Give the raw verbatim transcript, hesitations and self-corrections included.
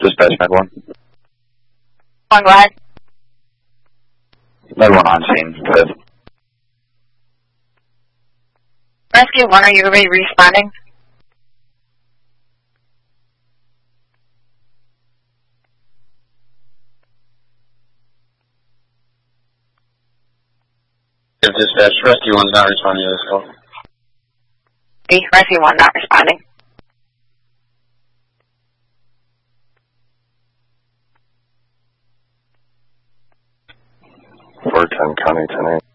Dispatch Med one. One, go ahead. Med one on scene. Good. Rescue one, are you already responding? If Dispatch, Rescue one's not responding to this call. B, Rescue one, not responding. four ten County ten eight.